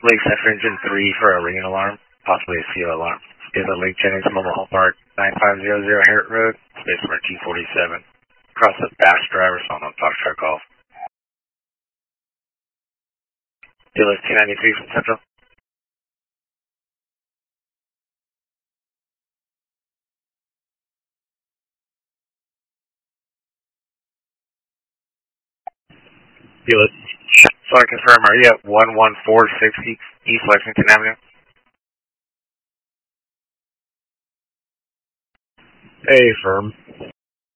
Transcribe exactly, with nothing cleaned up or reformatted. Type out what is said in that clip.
Lakeside Engine three for a ringing alarm, possibly a C O alarm. Is at Lake Jennings Mobile Home Park, nine five zero zero Harriet Road, space number T forty-seven. Cross the Bash driver, so on Foxtrot Golf. Dealer T ninety-three from Central. Dealer, so I confirm, are you at one one four sixty East Lexington Avenue? Hey, firm.